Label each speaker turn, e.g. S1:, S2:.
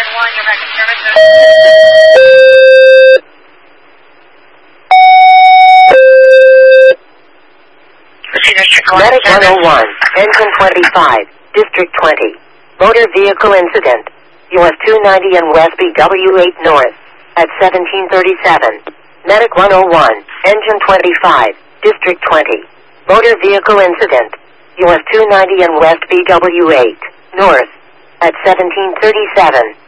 S1: 1, your record services.
S2: Medic 101, Engine 25, District 20. Motor vehicle incident. US 290 and West BW8 North at 1737. Medic 101, Engine 25, District 20. Motor vehicle incident. US 290 and West BW8 North at 1737.